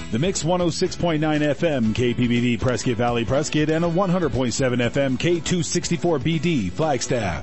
The Mix 106.9 FM KPBD Prescott Valley Prescott and a 100.7 FM K264BD Flagstaff.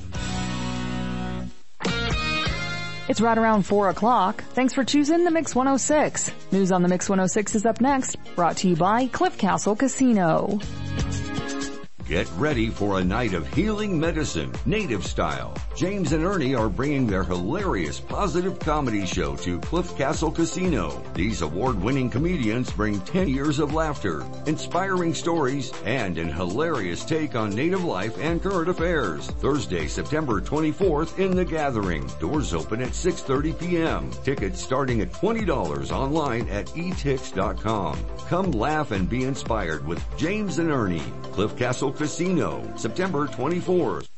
It's right around 4 o'clock. Thanks for choosing the Mix 106. News on the Mix 106 is up next, brought to you by Cliff Castle Casino. Get ready for a night of healing medicine, native style. James and Ernie are bringing their hilarious positive comedy show to Cliff Castle Casino. These award-winning comedians bring 10 years of laughter, inspiring stories, and an hilarious take on native life and current affairs. Thursday, September 24th in The Gathering. Doors open at 6:30 p.m. Tickets starting at $20 online at etix.com. Come laugh and be inspired with James and Ernie. Cliff Castle Casino, September 24th.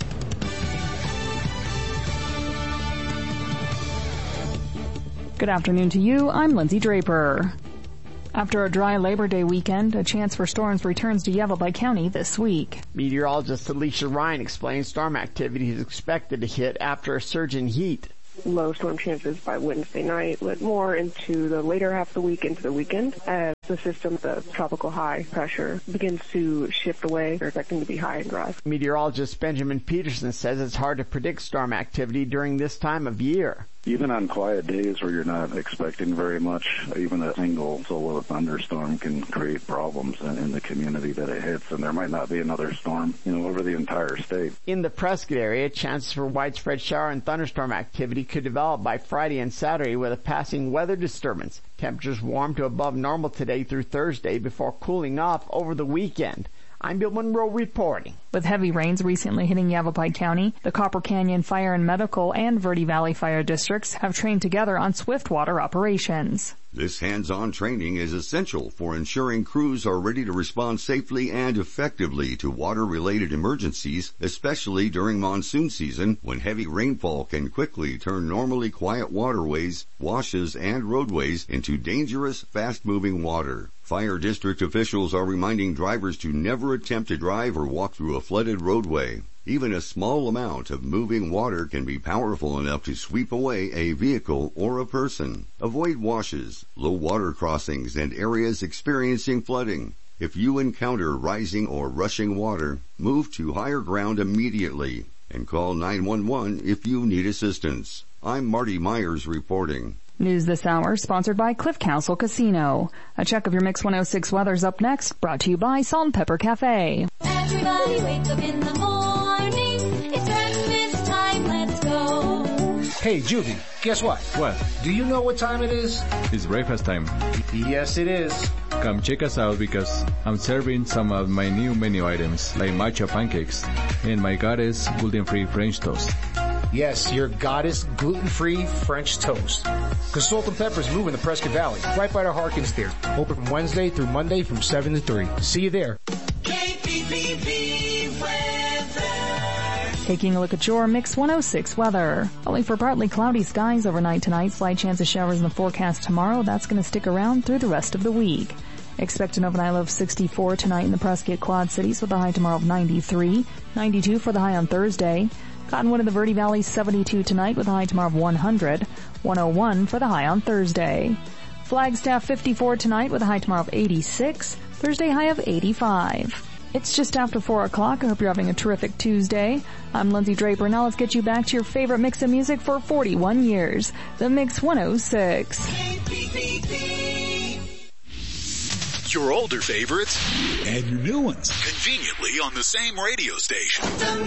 Good afternoon to you. I'm Lindsay Draper. After a dry Labor Day weekend, a chance for storms returns to Yavapai County this week. Meteorologist Alicia Ryan explains storm activity is expected to hit after a surge in heat. Low storm chances by Wednesday night, but more into the later half of the week into the weekend as the system, the tropical high pressure, begins to shift away. They're expecting to be high and dry. Meteorologist Benjamin Peterson says it's hard to predict storm activity during this time of year. Even on quiet days where you're not expecting very much, even a single solo thunderstorm can create problems in the community that it hits, and there might not be another storm, over the entire state. In the Prescott area, chances for widespread shower and thunderstorm activity could develop by Friday and Saturday with a passing weather disturbance. Temperatures warm to above normal today through Thursday before cooling off over the weekend. I'm Bill Monroe reporting. With heavy rains recently hitting Yavapai County, the Copper Canyon Fire and Medical and Verde Valley Fire Districts have trained together on swift water operations. This hands-on training is essential for ensuring crews are ready to respond safely and effectively to water-related emergencies, especially during monsoon season when heavy rainfall can quickly turn normally quiet waterways, washes, and roadways into dangerous, fast-moving water. Fire district officials are reminding drivers to never attempt to drive or walk through a flooded roadway. Even a small amount of moving water can be powerful enough to sweep away a vehicle or a person. Avoid washes, low water crossings, and areas experiencing flooding. If you encounter rising or rushing water, move to higher ground immediately and call 911 if you need assistance. I'm Marty Myers reporting. News this hour sponsored by Cliff Castle Casino. A check of your Mix 106 weather's up next, brought to you by Salt and Pepper Cafe. Everybody wake up in the morning. It's breakfast time, let's go. Hey, Juby, guess what? What? Do you know what time it is? It's breakfast time. Yes, it is. Come check us out because I'm serving some of my new menu items like matcha pancakes and my goddess gluten-free French toast. Yes, your goddess gluten-free French toast. Because Salt and Pepper is moving to Prescott Valley, right by the Harkins Theater. Open from Wednesday through Monday from 7 to 3. See you there. KPPB weather. Taking a look at your Mix 106 weather. Only for partly cloudy skies overnight tonight. Slight chance of showers in the forecast tomorrow. That's going to stick around through the rest of the week. Expect an overnight low of 64 tonight in the Prescott Quad Cities with a high tomorrow of 93. 92 for the high on Thursday. Cottonwood in the Verde Valley 72 tonight with a high tomorrow of 100. 101 for the high on Thursday. Flagstaff 54 tonight with a high tomorrow of 86. Thursday high of 85. It's just after 4 o'clock. I hope you're having a terrific Tuesday. I'm Lindsay Draper. Now let's get you back to your favorite mix of music for 41 years. The Mix 106. Your older favorites and your new ones conveniently on the same radio station.